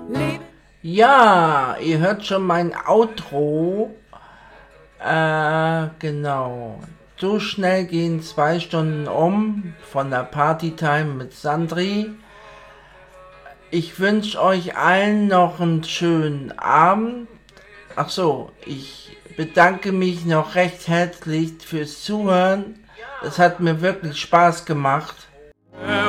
Ja, ihr hört schon mein Outro. Genau. So schnell gehen 2 Stunden um von der Partytime mit Sandri. Ich wünsche euch allen noch einen schönen Abend. Ach so, ich bedanke mich noch recht herzlich fürs Zuhören. Es hat mir wirklich Spaß gemacht.